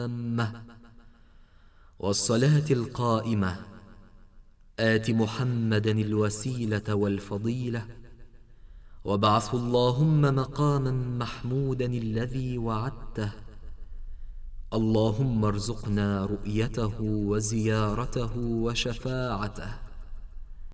والصلاة القائمة آت محمدا الوسيلة والفضيلة وابعثه اللهم مقاما محمودا الذي وعدته. اللهم ارزقنا رؤيته وزيارته وشفاعته